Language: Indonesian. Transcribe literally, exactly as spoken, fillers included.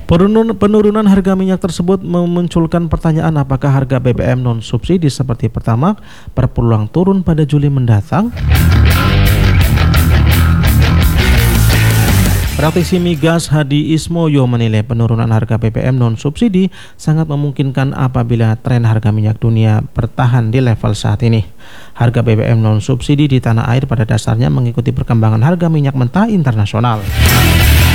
Penurun- Penurunan harga minyak tersebut memunculkan pertanyaan apakah harga B B M non-subsidi seperti Pertamax berpeluang turun pada Juli mendatang. Praktisi migas Hadi Ismoyo menilai penurunan harga B B M non-subsidi sangat memungkinkan apabila tren harga minyak dunia bertahan di level saat ini. Harga B B M non-subsidi di tanah air pada dasarnya mengikuti perkembangan harga minyak mentah internasional.